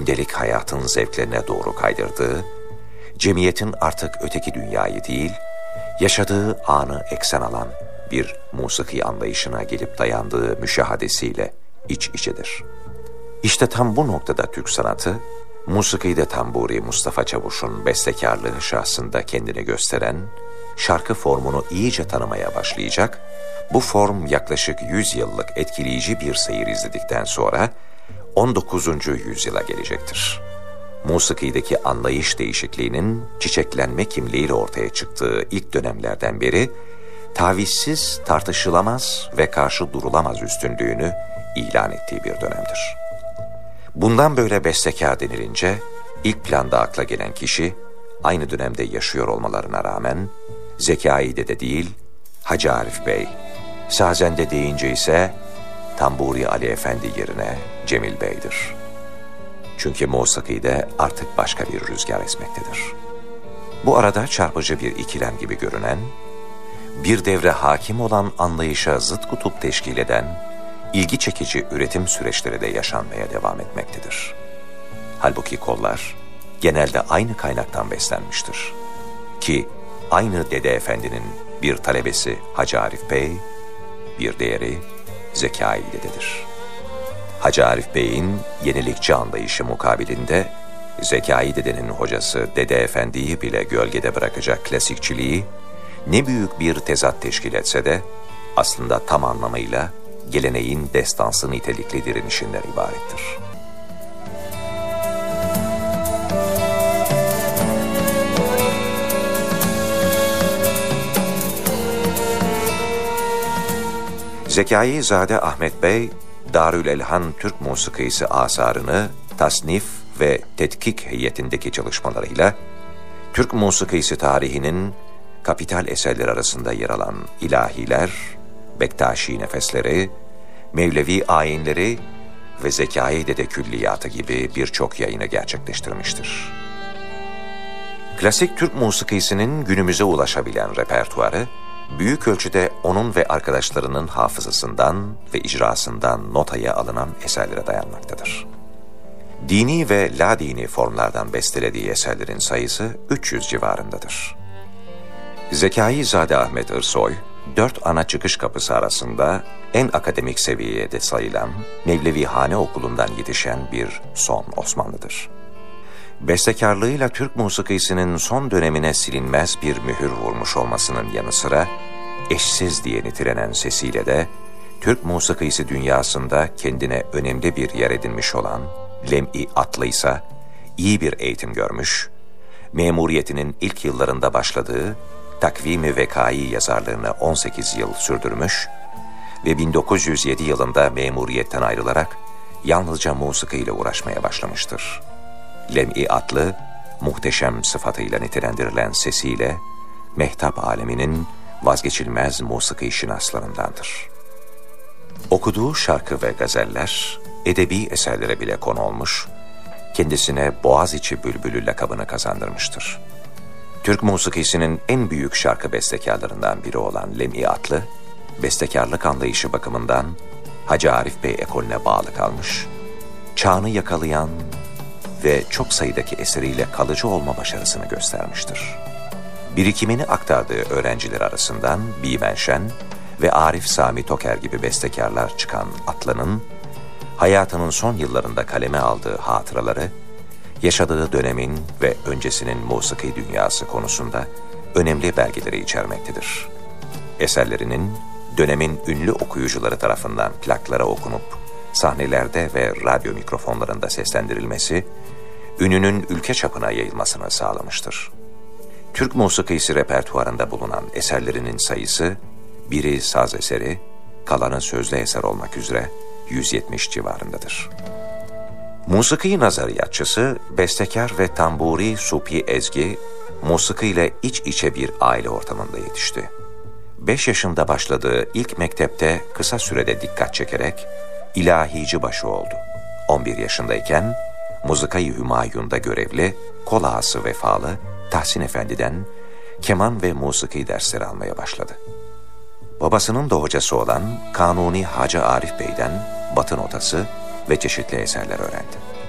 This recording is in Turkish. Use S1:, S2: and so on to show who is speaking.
S1: gündelik hayatın zevklerine doğru kaydırdığı, cemiyetin artık öteki dünyayı değil, yaşadığı anı eksen alan bir musiki anlayışına gelip dayandığı müşahadesiyle iç içedir. İşte tam bu noktada Türk sanatı, musikide tamburi Mustafa Çavuş'un bestekarlığı şahsında kendini gösteren, şarkı formunu iyice tanımaya başlayacak, bu form yaklaşık 100 yıllık etkileyici bir seyir izledikten sonra 19. yüzyıla gelecektir. Musikideki anlayış değişikliğinin çiçeklenme kimliğiyle ortaya çıktığı ilk dönemlerden beri, tavizsiz, tartışılamaz ve karşı durulamaz üstünlüğünü ilan ettiği bir dönemdir. Bundan böyle bestekar denilince, ilk planda akla gelen kişi, aynı dönemde yaşıyor olmalarına rağmen, Zekai Dede değil, Hacı Arif Bey, Sazende deyince ise Tamburi Ali Efendi yerine Cemil Bey'dir. Çünkü musikide artık başka bir rüzgar esmektedir. Bu arada çarpıcı bir ikilem gibi görünen, bir devre hakim olan anlayışa zıt kutup teşkil eden, ilgi çekici üretim süreçleri de yaşanmaya devam etmektedir. Halbuki kollar genelde aynı kaynaktan beslenmiştir. Ki aynı Dede Efendi'nin bir talebesi Hacı Arif Bey, bir diğeri Zekai Dede'dir. Hacı Arif Bey'in yenilikçi anlayışı mukabilinde, Zekai Dede'nin hocası Dede Efendi'yi bile gölgede bırakacak klasikçiliği, ne büyük bir tezat teşkil etse de, aslında tam anlamıyla geleneğin destansı nitelikli direnişinden ibarettir. Zekai-Zade Ahmet Bey, Darülelhan Türk Musikisi asarını tasnif ve tetkik heyetindeki çalışmalarıyla, Türk musikisi tarihinin kapital eserleri arasında yer alan ilahiler, Bektaşi nefesleri, Mevlevi ayinleri ve Zekai Dede külliyatı gibi birçok yayını gerçekleştirmiştir. Klasik Türk musikisinin günümüze ulaşabilen repertuarı, büyük ölçüde onun ve arkadaşlarının hafızasından ve icrasından notaya alınan eserlere dayanmaktadır. Dini ve la dini formlardan bestelediği eserlerin sayısı 300 civarındadır. Zekai-Zade Ahmet Irsoy, 4 ana çıkış kapısı arasında en akademik seviyede sayılan Mevlevihane Okulu'ndan yetişen bir son Osmanlı'dır. Bestekarlığıyla Türk musikisinin son dönemine silinmez bir mühür vurmuş olmasının yanı sıra, eşsiz diye nitelenen sesiyle de Türk musikisi dünyasında kendine önemli bir yer edinmiş olan Lem'i Atlı ise iyi bir eğitim görmüş, memuriyetinin ilk yıllarında başladığı Takvim-i Vekai yazarlığını 18 yıl sürdürmüş ve 1907 yılında memuriyetten ayrılarak yalnızca musikiyle uğraşmaya başlamıştır. Lem'i Atlı, muhteşem sıfatıyla nitelendirilen sesiyle mehtap aleminin vazgeçilmez musiki şinaslarındandır. Okuduğu şarkı ve gazeller, edebi eserlere bile konu olmuş, kendisine Boğaziçi Bülbülü lakabını kazandırmıştır. Türk musikisinin en büyük şarkı bestekarlarından biri olan Lem'i Atlı, bestekarlık anlayışı bakımından Hacı Arif Bey ekolüne bağlı kalmış, çağını yakalayan ve çok sayıdaki eseriyle kalıcı olma başarısını göstermiştir. Birikimini aktardığı öğrenciler arasından Bimen Şen ve Arif Sami Toker gibi bestekarlar çıkan Atlı'nın, hayatının son yıllarında kaleme aldığı hatıraları, yaşadığı dönemin ve öncesinin musiki dünyası konusunda önemli belgeleri içermektedir. Eserlerinin dönemin ünlü okuyucuları tarafından plaklara okunup sahnelerde ve radyo mikrofonlarında seslendirilmesi, ününün ülke çapına yayılmasını sağlamıştır. Türk musikisi repertuarında bulunan eserlerinin sayısı, biri saz eseri, kalanı sözlü eser olmak üzere 170 civarındadır. Musiki nazariyatçısı, bestekar ve tamburi Supi Ezgi, musiki ile iç içe bir aile ortamında yetişti. 5 yaşında başladığı ilk mektepte kısa sürede dikkat çekerek ilahici başı oldu. 11 yaşındayken Muzika-i Hümayun'da görevli, kol ağası vefalı Tahsin Efendi'den keman ve musiki dersleri almaya başladı. Babasının da hocası olan Kanuni Hacı Arif Bey'den batı notası ve çeşitli eserler öğrendi.